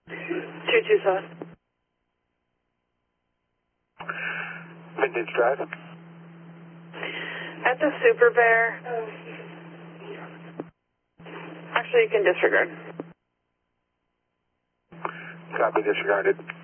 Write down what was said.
227. Vintage Drive. At the Super Bear. Actually, you can disregard. Copy, disregarded.